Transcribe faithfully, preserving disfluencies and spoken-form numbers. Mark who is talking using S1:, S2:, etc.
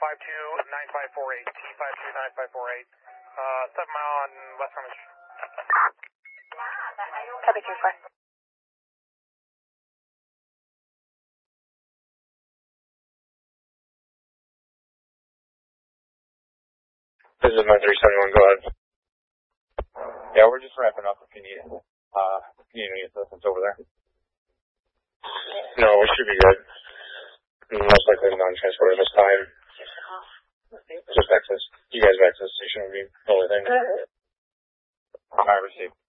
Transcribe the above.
S1: five two nine five four eight, T five two nine five four eight, uh, seven mile on West Harmon Street.
S2: Copy two four.
S3: This is nine three seven one, go ahead. Yeah, we're just wrapping up if you need it. Uh, you need any assistance over there? No, we should be good. Most likely non-transporter this time. Just access. You guys have access station would be the only thing. I received.